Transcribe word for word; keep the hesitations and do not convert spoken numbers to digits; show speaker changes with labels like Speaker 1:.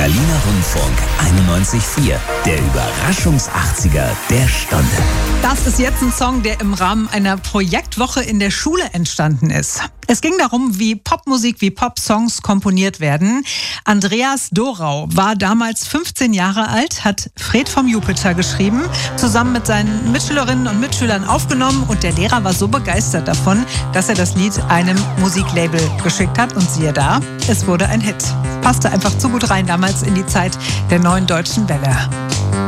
Speaker 1: Berliner Rundfunk einundneunzig Komma vier. Der Überraschungs-achtziger der Stunde.
Speaker 2: Das ist jetzt ein Song, der im Rahmen einer Projektwoche in der Schule entstanden ist. Es ging darum, wie Popmusik, wie Popsongs komponiert werden. Andreas Dorau war damals fünfzehn Jahre alt, hat Fred vom Jupiter geschrieben, zusammen mit seinen Mitschülerinnen und Mitschülern aufgenommen und der Lehrer war so begeistert davon, dass er das Lied einem Musiklabel geschickt hat und siehe da, es wurde ein Hit. Passte einfach zu gut rein damals in die Zeit der neuen deutschen Welle.